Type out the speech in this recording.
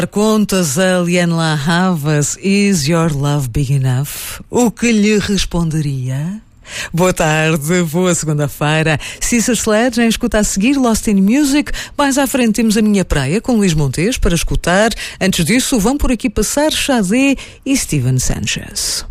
Contas a Liane La Havas, Is Your Love Big Enough? O que lhe responderia? Boa tarde, boa segunda-feira. Cissar Sledge em escuta a seguir Lost in Music. Mais à frente temos a Minha Praia com Luís Montes para escutar. Antes disso, vão por aqui passar Xadé e Steven Sanchez.